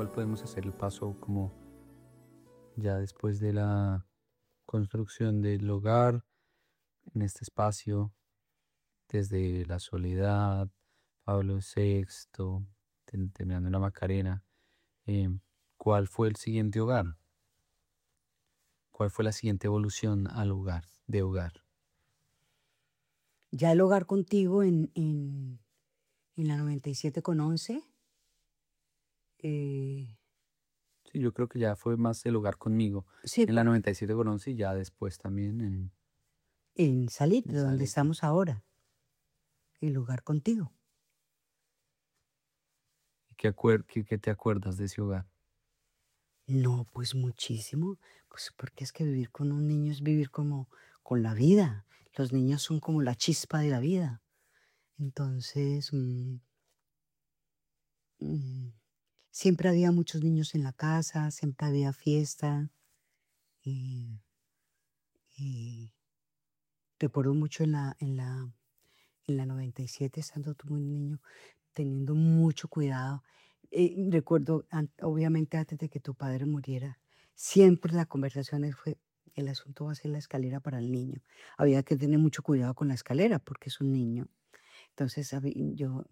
igual podemos hacer el paso como ya después de la construcción del hogar en este espacio, desde la soledad, Pablo VI, terminando en la Macarena. ¿Cuál fue el siguiente hogar? ¿Cuál fue la siguiente evolución al hogar, de hogar? Ya el hogar contigo en la 97,11. Sí, yo creo que ya fue más el hogar conmigo Sí, en la 97,11 y ya después también en en Salite, donde Salete. estamos ahora, el hogar contigo. ¿Y qué te acuerdas de ese hogar? No, pues muchísimo, pues porque es que vivir con un niño es vivir como con la vida. Los niños son como la chispa de la vida. Entonces, mm, siempre había muchos niños en la casa, siempre había fiesta. Y, y recuerdo mucho en la 97, estando tú muy niño, teniendo mucho cuidado. Recuerdo, obviamente, antes de que tu padre muriera, siempre la conversación fue, el asunto va a ser la escalera para el niño. Había que tener mucho cuidado con la escalera porque es un niño. Entonces, yo,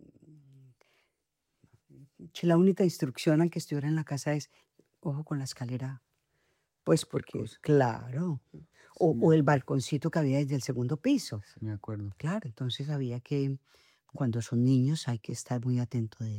la única instrucción al que estuviera en la casa es, ojo con la escalera, pues Cualquier porque, cosa. claro, Sí, o el balconcito que había desde el segundo piso. sí me acuerdo. Claro, entonces había que, cuando son niños, hay que estar muy atento de